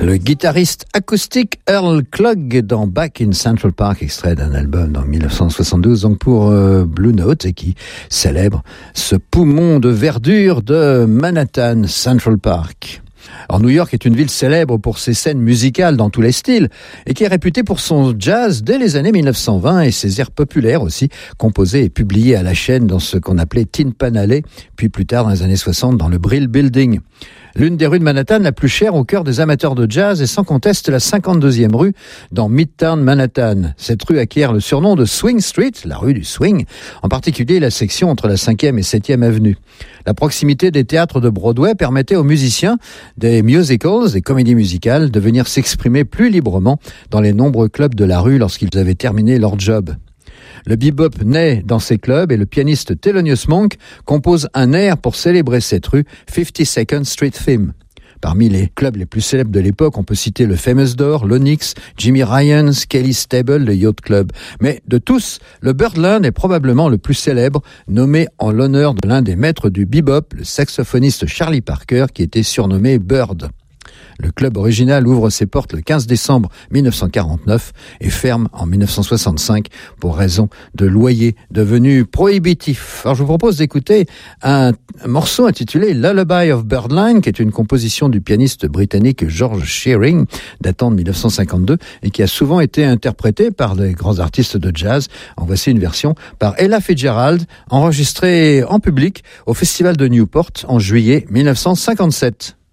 Le guitariste acoustique Earl Klugh dans Back in Central Park, extrait d'un album dans 1972, donc pour Blue Note, et qui célèbre ce poumon de verdure de Manhattan, Central Park. Alors, New York est une ville célèbre pour ses scènes musicales dans tous les styles et qui est réputée pour son jazz dès les années 1920 et ses airs populaires aussi, composés et publiés à la chaîne dans ce qu'on appelait Tin Pan Alley, puis plus tard dans les années 60 dans le Brill Building. L'une des rues de Manhattan la plus chère au cœur des amateurs de jazz est sans conteste la 52e rue dans Midtown Manhattan. Cette rue acquiert le surnom de Swing Street, la rue du swing, en particulier la section entre la 5e et 7e avenue. La proximité des théâtres de Broadway permettait aux musiciens des musicals, des comédies musicales, de venir s'exprimer plus librement dans les nombreux clubs de la rue lorsqu'ils avaient terminé leur job. Le bebop naît dans ces clubs et le pianiste Thelonious Monk compose un air pour célébrer cette rue, 52nd Street Theme. Parmi les clubs les plus célèbres de l'époque, on peut citer le Famous Door, l'Onyx, Jimmy Ryan's, Kelly's Stable, le Yacht Club. Mais de tous, le Birdland est probablement le plus célèbre, nommé en l'honneur de l'un des maîtres du bebop, le saxophoniste Charlie Parker, qui était surnommé Bird. Le club original ouvre ses portes le 15 décembre 1949 et ferme en 1965 pour raison de loyers devenus prohibitifs. Alors je vous propose d'écouter un morceau intitulé Lullaby of Birdland, qui est une composition du pianiste britannique George Shearing, datant de 1952 et qui a souvent été interprété par des grands artistes de jazz. En voici une version par Ella Fitzgerald, enregistrée en public au Festival de Newport en juillet 1957.